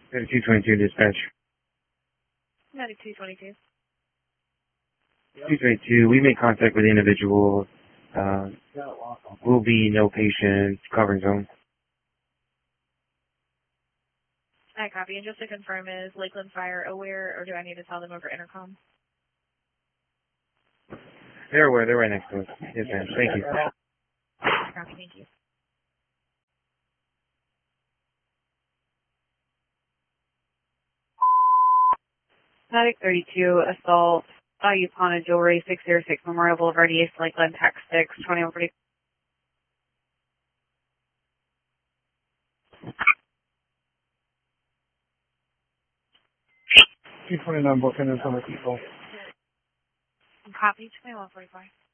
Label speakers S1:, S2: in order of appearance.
S1: 222 dispatch.
S2: Medic 222.
S1: 222, we made contact with the individual. Will be no patient covering zone.
S2: I copy. And just to confirm, is Lakeland Fire aware, or do I need to tell them over intercom?
S1: They're aware. They're right next to us. Yes, ma'am. Thank you.
S2: Copy. Thank you.
S3: Medic 32, assault, Yupana Jewelry, 606 Memorial Boulevard, East Lakeland, Text 6, 2140.
S4: $229 booking is on the people.
S2: Copy. 2145.